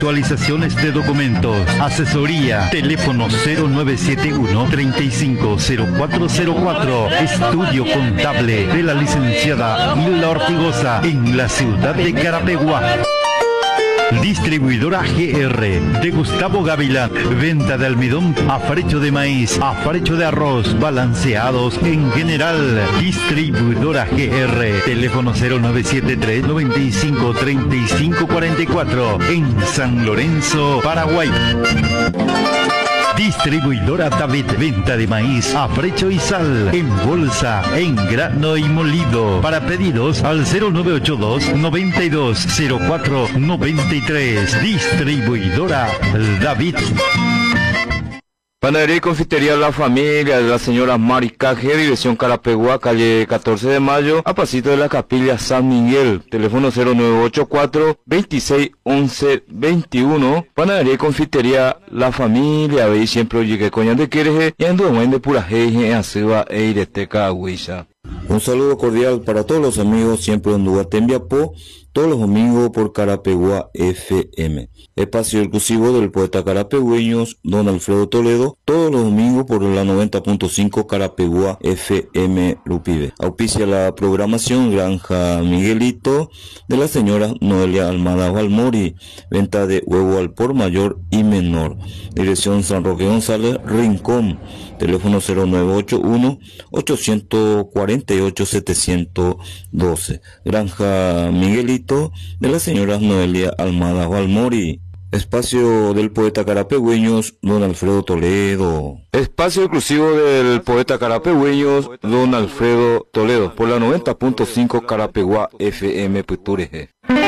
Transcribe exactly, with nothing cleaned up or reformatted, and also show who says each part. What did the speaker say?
Speaker 1: Actualizaciones de documentos, asesoría, teléfono cero nueve siete uno, treinta y cinco, cero cuatro cero cuatro, estudio contable de la licenciada Hilda Ortigosa en la ciudad de Carapeguá. Distribuidora G R de Gustavo Gavilán, venta de almidón, afrecho de maíz, afrecho de arroz, balanceados en general. Distribuidora G R, teléfono cero nueve siete tres, noventa y cinco, treinta y cinco cuarenta y cuatro, en San Lorenzo, Paraguay. Distribuidora David, venta de maíz, afrecho y sal, en bolsa, en grano y molido. Para pedidos al cero nueve ocho dos, noventa y dos, cero cuatro noventa y tres. Distribuidora David.
Speaker 2: Panadería y confitería La Familia de la señora Mari Caje, dirección Carapeguá, calle catorce de mayo, a pasito de la capilla San Miguel, teléfono cero nueve ocho cuatro, veintiséis, once, veintiuno. Panadería y confitería La Familia, veis siempre llegué coña de quereje, y ando de pura jeje, en Aceba e Ireteca Agüiza.
Speaker 3: Un saludo cordial para todos los amigos siempre en Duatembiapó, todos los domingos por Carapeguá F M. Espacio exclusivo del poeta carapegüeño Don Alfredo Toledo, todos los domingos por la noventa punto cinco Carapeguá F M Lupibe. Auspicia la programación Granja Miguelito de la señora Noelia Almada Valmori, venta de huevo al por mayor y menor. Dirección San Roque González, Rincón, teléfono cero nueve ocho uno, ocho cuatro ocho, siete uno dos. Granja Miguelito de la señora Noelia Almada Valmori. Espacio del poeta carapegüeño Don Alfredo Toledo.
Speaker 2: Espacio exclusivo del poeta carapegüeño Don Alfredo Toledo por la noventa punto cinco Carapeguá F M Putureje.